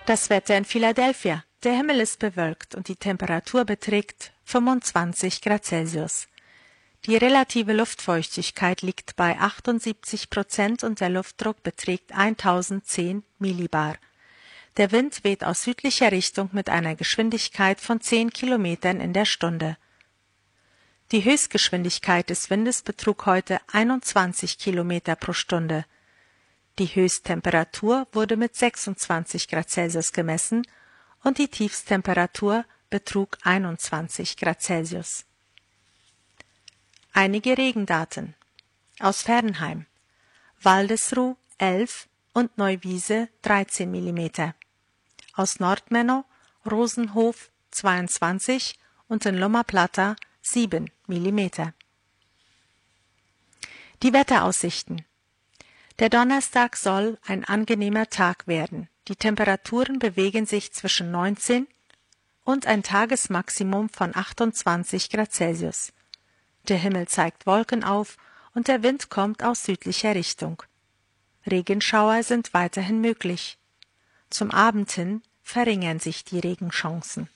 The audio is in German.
Das Wetter in Philadelphia. Der Himmel ist bewölkt und die Temperatur beträgt 25 Grad Celsius. Die relative Luftfeuchtigkeit liegt bei 78% und der Luftdruck beträgt 1010 Millibar. Der Wind weht aus südlicher Richtung mit einer Geschwindigkeit von 10 Kilometern in der Stunde. Die Höchstgeschwindigkeit des Windes betrug heute 21 Kilometer pro Stunde. Die Höchsttemperatur wurde mit 26 Grad Celsius gemessen und die Tiefsttemperatur betrug 21 Grad Celsius. Einige Regendaten aus Fernheim: Waldesruh 11 und Neuwiese 13 mm, aus Nordmenno, Rosenhof 22 und in Loma Plata 7 mm. Die Wetteraussichten: Der Donnerstag soll ein angenehmer Tag werden. Die Temperaturen bewegen sich zwischen 19 und ein Tagesmaximum von 28 Grad Celsius. Der Himmel zeigt Wolken auf und der Wind kommt aus südlicher Richtung. Regenschauer sind weiterhin möglich. Zum Abend hin verringern sich die Regenchancen.